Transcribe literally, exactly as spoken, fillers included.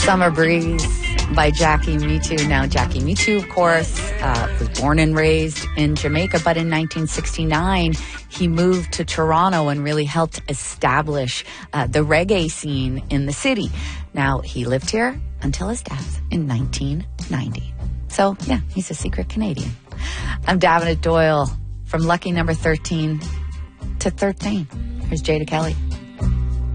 Summer Breeze by Jackie Mittoo. Now, Jackie Mittoo, of course, uh, was born and raised in Jamaica, but in nineteen sixty-nine, he moved to Toronto and really helped establish uh, the reggae scene in the city. Now, he lived here until his death in nineteen ninety. So, yeah, he's a secret Canadian. I'm Davenant Doyle from lucky number thirteen to thirteen. Here's Jada Kelly.